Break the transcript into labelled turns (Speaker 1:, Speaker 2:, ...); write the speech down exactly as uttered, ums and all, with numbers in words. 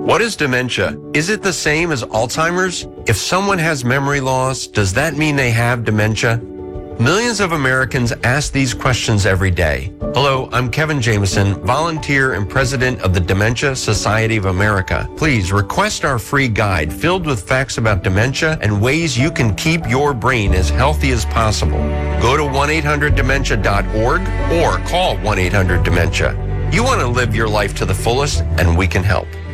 Speaker 1: What is dementia? Is it the same as Alzheimer's? If someone has memory loss, does that mean they have dementia? Millions of Americans ask these questions every day. Hello, I'm Kevin Jameson, volunteer and president of the Dementia Society of America. Please request our free guide filled with facts about dementia and ways you can keep your brain as healthy as possible. Go to one eight hundred dementia dot org or call one eight hundred dementia. You want to live your life to the fullest, and we can help.